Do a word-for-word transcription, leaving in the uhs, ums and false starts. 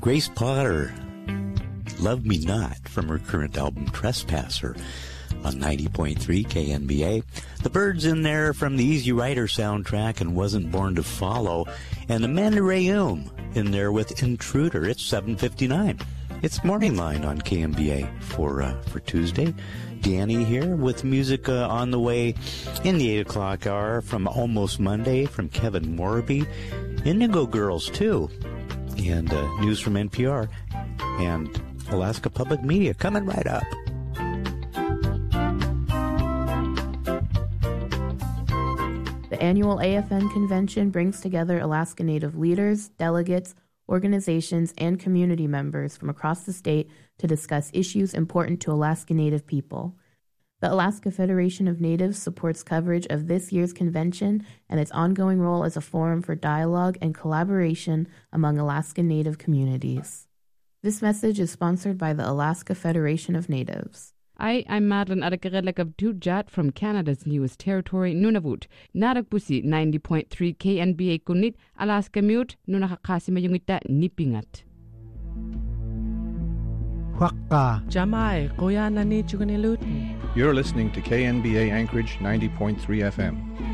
Grace Potter, Love Me Not, from her current album Trespasser on ninety point three K N B A. The Byrds in there from the Easy Rider soundtrack and Wasn't Born to Follow. And Amanda Rayum in there with Intruder. It's seven fifty-nine. It's Morning Line on K N B A for uh, for Tuesday. Danny here with music uh, on the way in the eight o'clock hour from Almost Monday from Kevin Morby. Indigo Girls, too. And uh, news from N P R. And Alaska Public Media coming right up. The annual A F N convention brings together Alaska Native leaders, delegates, organizations, and community members from across the state to discuss issues important to Alaska Native people. The Alaska Federation of Natives supports coverage of this year's convention and its ongoing role as a forum for dialogue and collaboration among Alaska Native communities. This message is sponsored by the Alaska Federation of Natives. I, I'm Madeline Adakaredlek of Tujat from Canada's newest territory, Nunavut. Naragpusi ninety point three K N B A Kunit, Alaska Mute, Nunakakasimayungita Nipingat. Huakka. Jamai, Koyana ni Chugunilut. You're listening to K N B A Anchorage ninety point three F M.